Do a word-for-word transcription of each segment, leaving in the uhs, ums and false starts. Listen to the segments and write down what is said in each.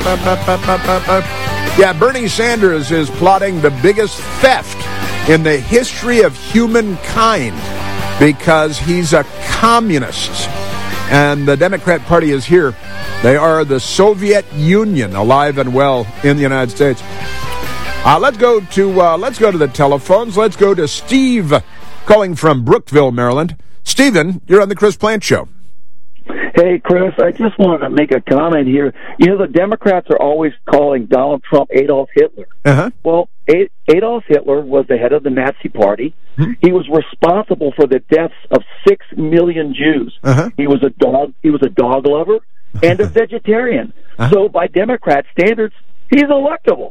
Yeah, Bernie Sanders is plotting the biggest theft in the history of humankind because he's a communist. And the Democrat Party is here. They are the Soviet Union, alive and well in the United States. Uh, let's go to uh, let's go to the telephones. Let's go to Steve, calling from Brookville, Maryland. Stephen, you're on the Chris Plante Show. Hey, Chris, I just wanted to make a comment here. You know, the Democrats are always calling Donald Trump Adolf Hitler. Uh-huh. Well, A- Adolf Hitler was the head of the Nazi Party. Hmm. He was responsible for the deaths of six million Jews. Uh-huh. He was a dog. He was a dog lover and a vegetarian. Uh-huh. So, by Democrat standards, he's electable.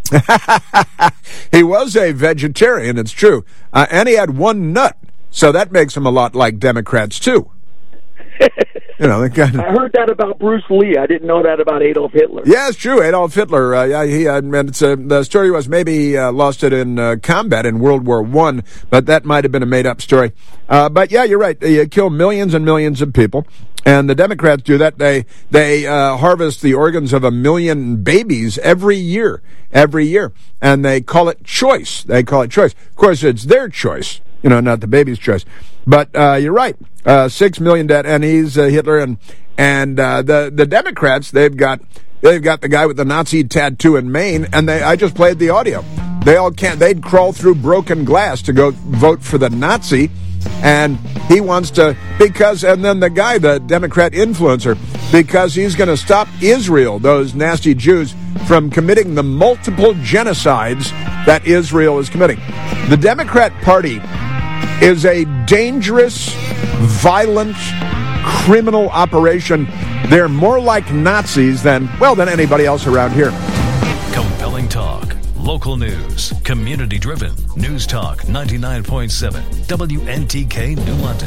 He was a vegetarian, it's true. Uh, and he had one nut, so that makes him a lot like Democrats, too. You know, kind of... I heard that about Bruce Lee. I didn't know that about Adolf Hitler. Yeah, it's true. Adolf Hitler. Uh, yeah, he. Uh, and it's, uh, the story was maybe he uh, lost it in uh, combat in World War One, but that might have been a made-up story. Uh, but yeah, you're right. They kill millions and millions of people, and the Democrats do that. They they uh, harvest the organs of a million babies every year, every year, and they call it choice. They call it choice. Of course, it's their choice. You know, not the baby's choice. But uh, you're right. Uh, six million dead, and he's uh, Hitler, and and uh, the the Democrats. They've got they've got the guy with the Nazi tattoo in Maine, and they. I just played the audio. They all can't. They'd crawl through broken glass to go vote for the Nazi, and he wants to because. And then the guy, the Democrat influencer, because he's going to stop Israel, those nasty Jews, from committing the multiple genocides that Israel is committing. The Democrat Party is a dangerous, violent, criminal operation. They're more like Nazis than, well, than anybody else around here. Compelling talk, local news, community-driven. News Talk ninety-nine point seven, W N T K New London.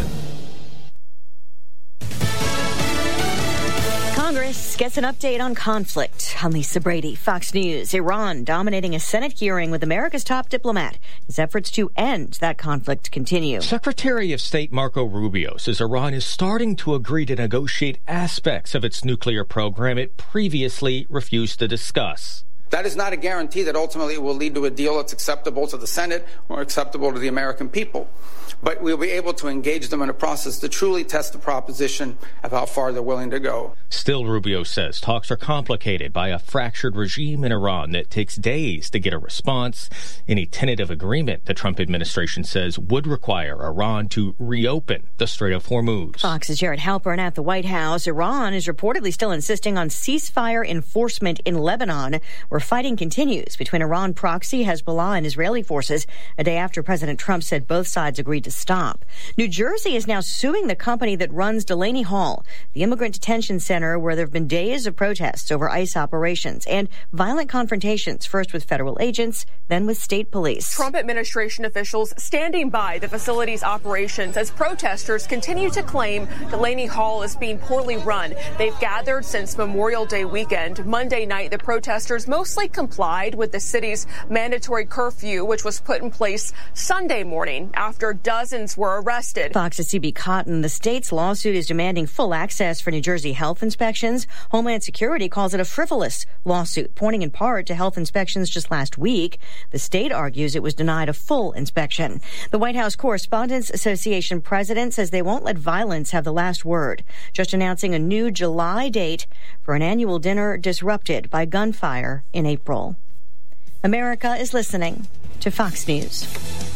Congress gets an update on conflict. I'm Lisa Brady, Fox News. Iran dominating a Senate hearing with America's top diplomat as efforts to end that conflict continue. Secretary of State Marco Rubio says Iran is starting to agree to negotiate aspects of its nuclear program it previously refused to discuss. That is not a guarantee that ultimately it will lead to a deal that's acceptable to the Senate or acceptable to the American people. But we'll be able to engage them in a process to truly test the proposition of how far they're willing to go. Still, Rubio says talks are complicated by a fractured regime in Iran that takes days to get a response. Any tentative agreement, the Trump administration says, would require Iran to reopen the Strait of Hormuz. Fox's Jared Halpern at the White House. Iran is reportedly still insisting on ceasefire enforcement in Lebanon, where fighting continues between Iran proxy Hezbollah and Israeli forces a day after President Trump said both sides agreed to stop. New Jersey is now suing the company that runs Delaney Hall, the immigrant detention center where there have been days of protests over ICE operations and violent confrontations, first with federal agents, then with state police. Trump administration officials standing by the facility's operations as protesters continue to claim Delaney Hall is being poorly run. They've gathered since Memorial Day weekend. Monday night, the protesters mostly complied with the city's mandatory curfew, which was put in place Sunday morning after dozens were arrested. Fox's C B Cotton. The state's lawsuit is demanding full access for New Jersey health inspections. Homeland Security calls it a frivolous lawsuit, pointing in part to health inspections just last week. The state argues it was denied a full inspection. The White House Correspondents Association president says they won't let violence have the last word, just announcing a new July date for an annual dinner disrupted by gunfire in April. America is listening to Fox News.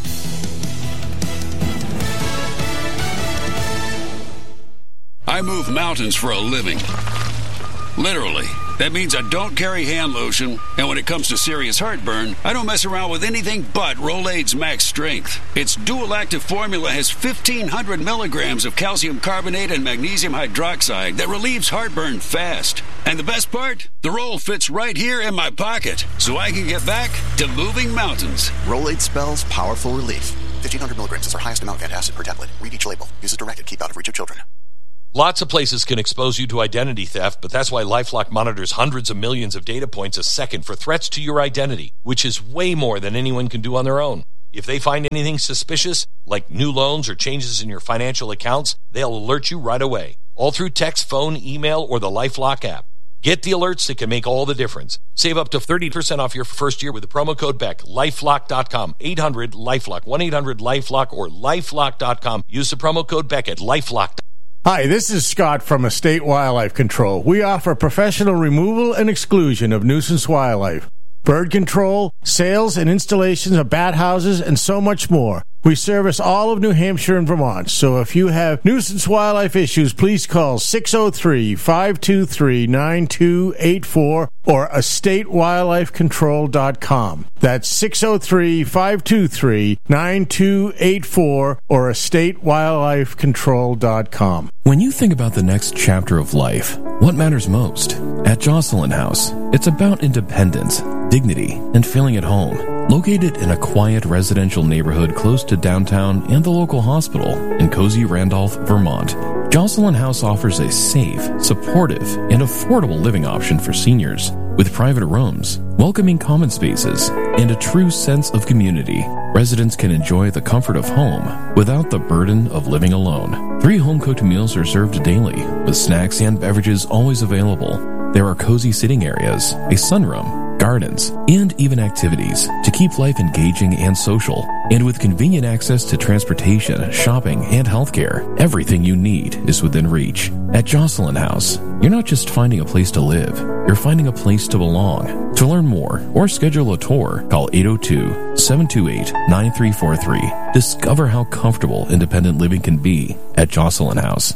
I move mountains for a living. Literally. That means I don't carry hand lotion, and when it comes to serious heartburn, I don't mess around with anything but Rolaids Max Strength. Its dual-active formula has fifteen hundred milligrams of calcium carbonate and magnesium hydroxide that relieves heartburn fast. And the best part? The roll fits right here in my pocket, so I can get back to moving mountains. Rolaids spells powerful relief. fifteen hundred milligrams is our highest amount of antacid per tablet. Read each label. Use as directed. Keep out of reach of children. Lots of places can expose you to identity theft, but that's why LifeLock monitors hundreds of millions of data points a second for threats to your identity, which is way more than anyone can do on their own. If they find anything suspicious, like new loans or changes in your financial accounts, they'll alert you right away, all through text, phone, email, or the LifeLock app. Get the alerts that can make all the difference. Save up to thirty percent off your first year with the promo code Beck. lifelock dot com. eight hundred LifeLock. one eight hundred LifeLock or lifelock dot com. Use the promo code Beck at lifelock dot com. Hi, this is Scott from Estate Wildlife Control. We offer professional removal and exclusion of nuisance wildlife, bird control, sales and installations of bat houses, and so much more. We service all of New Hampshire and Vermont, so if you have nuisance wildlife issues, please call six oh three, five two three, nine two eight four or estate wildlife control dot com. That's six oh three, five two three, nine two eight four or estate wildlife control dot com. When you think about the next chapter of life, what matters most? At Jocelyn House, it's about independence, dignity, and feeling at home. Located in a quiet residential neighborhood close to downtown and the local hospital in cozy Randolph, Vermont, Jocelyn House offers a safe, supportive, and affordable living option for seniors with private rooms, welcoming common spaces, and a true sense of community. Residents can enjoy the comfort of home without the burden of living alone. Three home-cooked meals are served daily, with snacks and beverages always available. There are cozy sitting areas, a sunroom, gardens, and even activities to keep life engaging and social. And with convenient access to transportation, shopping, and healthcare, everything you need is within reach. At Jocelyn House, you're not just finding a place to live, you're finding a place to belong. To learn more or schedule a tour, call eight oh two, seven two eight, nine three four three. Discover how comfortable independent living can be at Jocelyn House.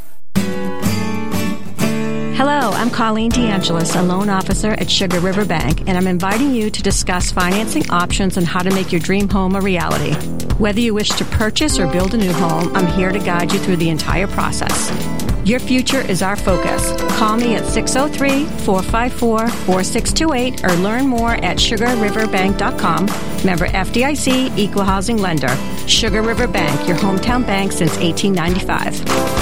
Hello, I'm Colleen DeAngelis, a loan officer at Sugar River Bank, and I'm inviting you to discuss financing options and how to make your dream home a reality. Whether you wish to purchase or build a new home, I'm here to guide you through the entire process. Your future is our focus. Call me at six oh three, four five four, four six two eight or learn more at sugar river bank dot com. Member F D I C, Equal Housing Lender. Sugar River Bank, your hometown bank since eighteen ninety-five.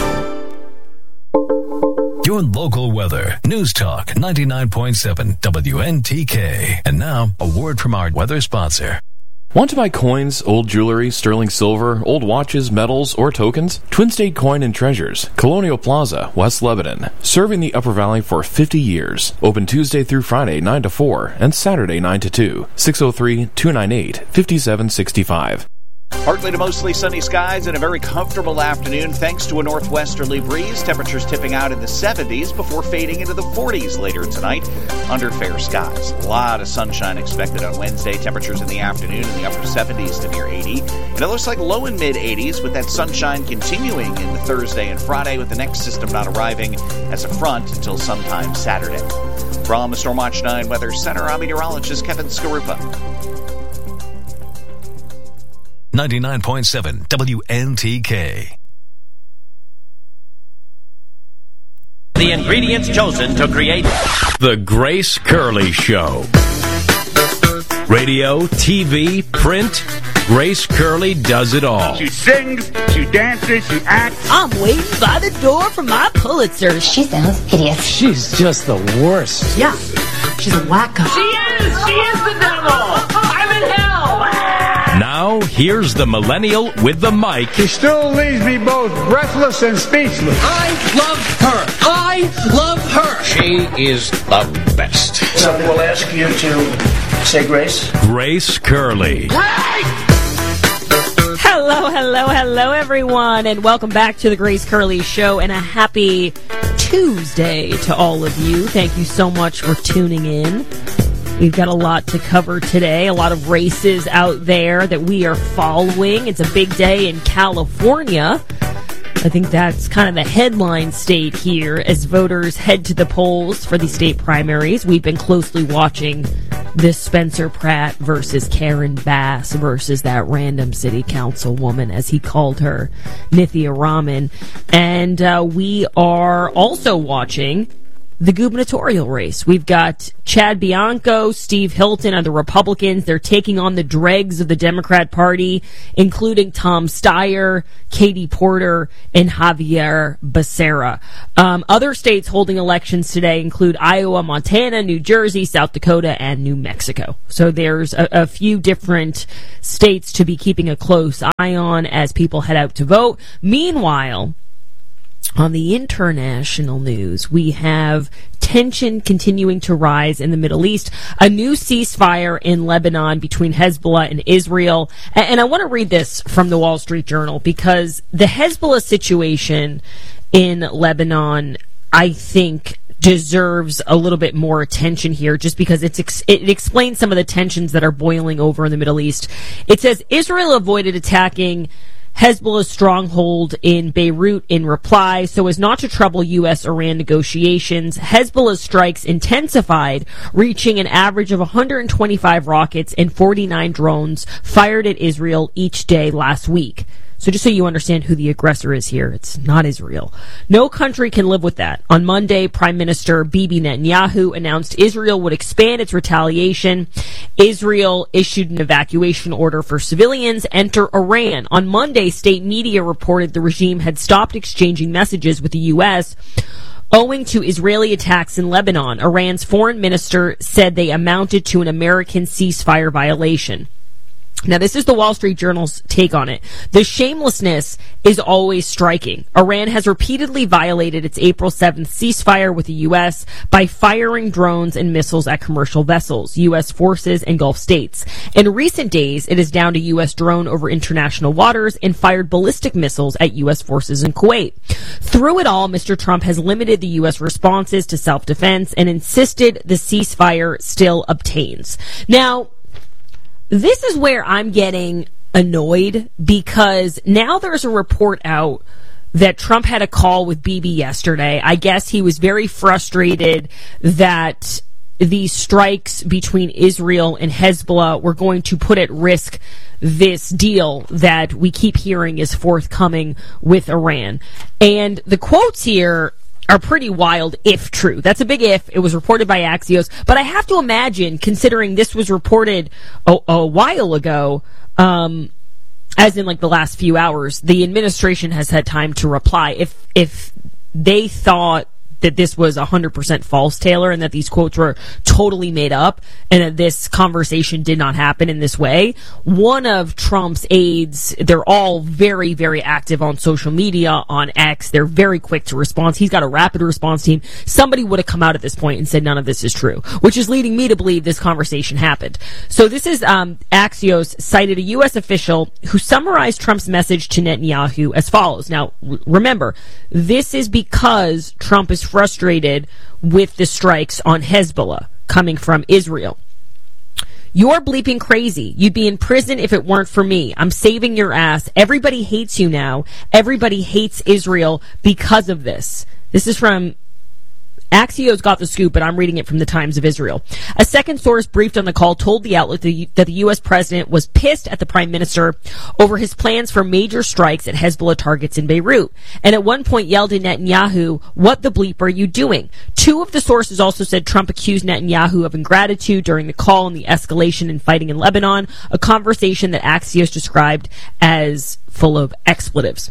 Your local weather. News Talk ninety-nine point seven W N T K. And now, a word from our weather sponsor. Want to buy coins, old jewelry, sterling silver, old watches, medals, or tokens? Twin State Coin and Treasures, Colonial Plaza, West Lebanon. Serving the Upper Valley for fifty years. Open Tuesday through Friday, nine to four, and Saturday, nine to two. six oh three, two nine eight, five seven six five. Partly to mostly sunny skies and a very comfortable afternoon thanks to a northwesterly breeze. Temperatures tipping out in the seventies before fading into the forties later tonight under fair skies. A lot of sunshine expected on Wednesday. Temperatures in the afternoon in the upper seventies to near eighty. And it looks like low and mid eighties with that sunshine continuing into Thursday and Friday with the next system not arriving as a front until sometime Saturday. From the Stormwatch nine Weather Center, I'm meteorologist Kevin Skarupa. ninety-nine point seven W N T K. The ingredients chosen to create The Grace Curley Show. Radio, T V, print, Grace Curley does it all. She sings, she dances, she acts. I'm waiting by the door for my Pulitzer. She sounds hideous. She's just the worst. Yeah, she's a wacko. She is! She is the devil! I'm in hell! Now, here's the millennial with the mic. She still leaves me both breathless and speechless. I love her. I love her. She is the best. Something we'll ask you to say grace. Grace Curley. Hello, hello, hello, everyone, and welcome back to the Grace Curley Show, and a happy Tuesday to all of you. Thank you so much for tuning in. We've got a lot to cover today, a lot of races out there that we are following. It's a big day in California. I think that's kind of the headline state here as voters head to the polls for the state primaries. We've been closely watching this Spencer Pratt versus Karen Bass versus that random city councilwoman, as he called her, Nithya Raman. And uh, we are also watching the gubernatorial race. We've got Chad Bianco, Steve Hilton of the Republicans. They're taking on the dregs of the Democrat Party, including Tom Steyer, Katie Porter, and Javier Becerra. Um, other states holding elections today include Iowa, Montana, New Jersey, South Dakota, and New Mexico. So there's a, a few different states to be keeping a close eye on as people head out to vote. Meanwhile, on the international news, we have tension continuing to rise in the Middle East. A new ceasefire in Lebanon between Hezbollah and Israel. And, and I want to read this from the Wall Street Journal, because the Hezbollah situation in Lebanon, I think, deserves a little bit more attention here, just because it's ex- it explains some of the tensions that are boiling over in the Middle East. It says Israel avoided attacking Hezbollah's stronghold in Beirut in reply so as not to trouble U S Iran negotiations. Hezbollah's strikes intensified, reaching an average of one hundred twenty-five rockets and forty-nine drones fired at Israel each day last week. So just so you understand who the aggressor is here, it's not Israel. No country can live with that. On Monday, Prime Minister Bibi Netanyahu announced Israel would expand its retaliation. Israel issued an evacuation order for civilians enter Iran. On Monday, state media reported the regime had stopped exchanging messages with the U S owing to Israeli attacks in Lebanon. Iran's foreign minister said they amounted to an American ceasefire violation. Now, this is the Wall Street Journal's take on it. The shamelessness is always striking. Iran has repeatedly violated its April seventh ceasefire with the U S by firing drones and missiles at commercial vessels, U S forces, and Gulf states. In recent days, it is down to U S drone over international waters and fired ballistic missiles at U S forces in Kuwait. Through it all, Mister Trump has limited the U S responses to self-defense and insisted the ceasefire still obtains. Now, this is where I'm getting annoyed, because now there's a report out that Trump had a call with Bibi yesterday. I guess he was very frustrated that these strikes between Israel and Hezbollah were going to put at risk this deal that we keep hearing is forthcoming with Iran. And the quotes here are pretty wild, if true. That's a big if. It was reported by Axios. But I have to imagine, considering this was reported a, a while ago, um, as in like the last few hours, the administration has had time to reply. If if they thought that this was one hundred percent false, Taylor, and that these quotes were totally made up, and that this conversation did not happen in this way, one of Trump's aides, they're all very, very active on social media, on X. They're very quick to respond. He's got a rapid response team. Somebody would have come out at this point and said none of this is true, which is leading me to believe this conversation happened. So this is um, Axios cited a U S official who summarized Trump's message to Netanyahu as follows. Now, r- remember, this is because Trump is frustrated with the strikes on Hezbollah coming from Israel. You're bleeping crazy. You'd be in prison if it weren't for me. I'm saving your ass. Everybody hates you now. Everybody hates Israel because of this. This is from Axios got the scoop, but I'm reading it from the Times of Israel. A second source briefed on the call told the outlet that the U S president was pissed at the prime minister over his plans for major strikes at Hezbollah targets in Beirut, and at one point yelled at Netanyahu, "What the bleep are you doing?" Two of the sources also said Trump accused Netanyahu of ingratitude during the call and the escalation in fighting in Lebanon, a conversation that Axios described as full of expletives.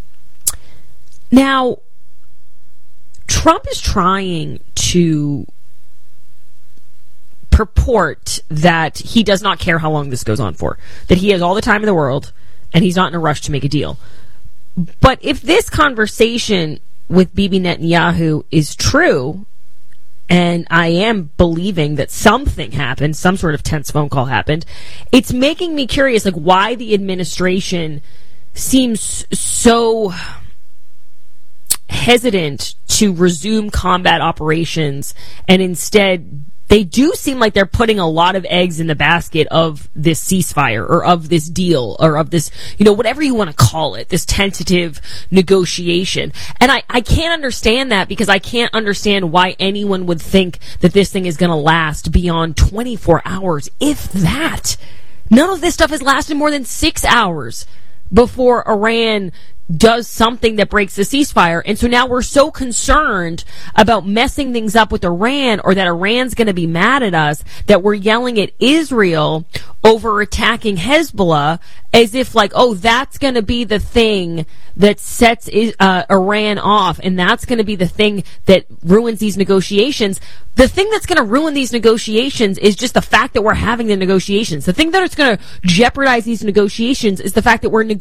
Now, Trump is trying to purport that he does not care how long this goes on for, that he has all the time in the world, and he's not in a rush to make a deal. But if this conversation with Bibi Netanyahu is true, and I am believing that something happened, some sort of tense phone call happened, it's making me curious, like, why the administration seems so hesitant to resume combat operations, and instead they do seem like they're putting a lot of eggs in the basket of this ceasefire, or of this deal, or of this, you know, whatever you want to call it, this tentative negotiation. And I, I can't understand that, because I can't understand why anyone would think that this thing is going to last beyond twenty-four hours, if that. None of this stuff has lasted more than six hours before Iran does something that breaks the ceasefire. And so now we're so concerned about messing things up with Iran, or that Iran's going to be mad at us, that we're yelling at Israel over attacking Hezbollah, as if like, oh, that's going to be the thing that sets uh, Iran off, and that's going to be the thing that ruins these negotiations. The thing that's going to ruin these negotiations is just the fact that we're having the negotiations. The thing that is going to jeopardize these negotiations is the fact that we're ne-